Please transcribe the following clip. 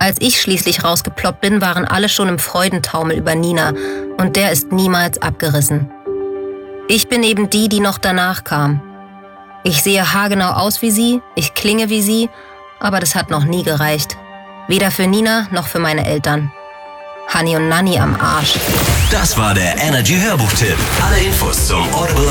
Als ich schließlich rausgeploppt bin, waren alle schon im Freudentaumel über Nina und der ist niemals abgerissen. Ich bin eben die, die noch danach kam. Ich sehe haargenau aus wie sie, ich klinge wie sie, aber das hat noch nie gereicht. Weder für Nina noch für meine Eltern. Hani und Nanni am Arsch. Das war der Energy Hörbuchtipp. Alle Infos zum Audible